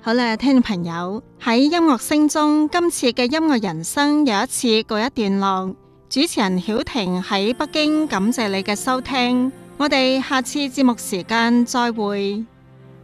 好啦，聽眾朋友，喺音樂聲中，今次嘅音樂人生又一次告一段落。主持人曉婷喺北京，感謝你嘅收聽，我哋下次節目時間再會。